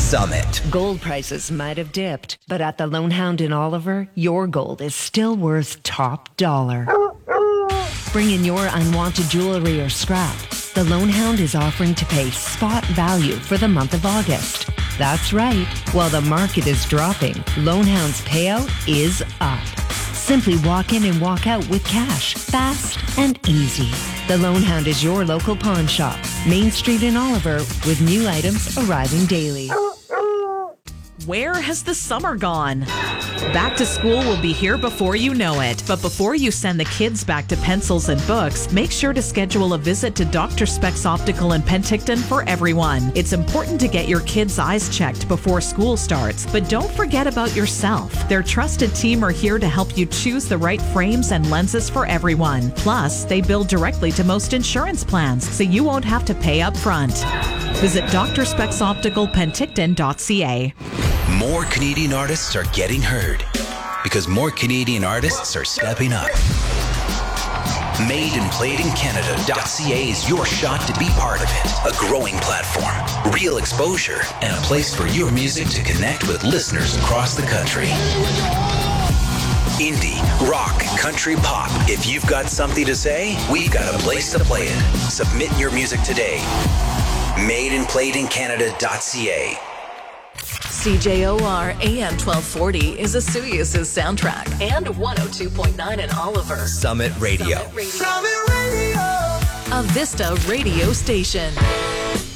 Summit. Gold prices might have dipped, but at the Lone Hound in Oliver, your gold is still worth top dollar. Bring in your unwanted jewelry or scrap. The Lone Hound is offering to pay spot value for the month of August. That's right. While the market is dropping, Lone Hound's payout is up. Simply walk in and walk out with cash, fast and easy. The Lone Hound is your local pawn shop, Main Street in Oliver, with new items arriving daily. Where has the summer gone? Back to school will be here before you know it. But before you send the kids back to pencils and books, make sure to schedule a visit to Dr. Specs Optical in Penticton for everyone. It's important to get your kids' eyes checked before school starts, but don't forget about yourself. Their trusted team are here to help you choose the right frames and lenses for everyone. Plus, they bill directly to most insurance plans, so you won't have to pay up front. Visit Dr. Specs Optical Penticton.ca. More Canadian artists are getting heard because more Canadian artists are stepping up. MadeandPlayedInCanada.ca is your shot to be part of it. A growing platform, real exposure, and a place for your music to connect with listeners across the country. Indie, rock, country, pop. If you've got something to say, we've got a place to play it. Submit your music today. MadeandPlayedInCanada.ca. CJOR AM 1240 is Asuyas' soundtrack and 102.9 in Oliver. Summit Radio. A Vista radio station.